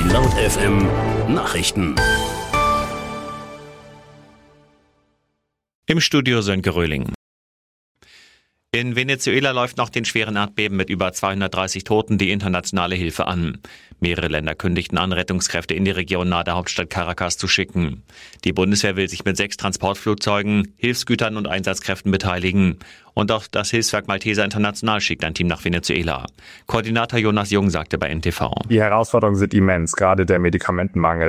Laut FM Nachrichten. Im Studio Sönke Röhling. In Venezuela läuft nach den schweren Erdbeben mit über 230 Toten die internationale Hilfe an. Mehrere Länder kündigten an, Rettungskräfte in die Region nahe der Hauptstadt Caracas zu schicken. Die Bundeswehr will sich mit 6 Transportflugzeugen, Hilfsgütern und Einsatzkräften beteiligen. Und auch das Hilfswerk Malteser International schickt ein Team nach Venezuela. Koordinator Jonas Jung sagte bei NTV: Die Herausforderungen sind immens, gerade der Medikamentenmangel.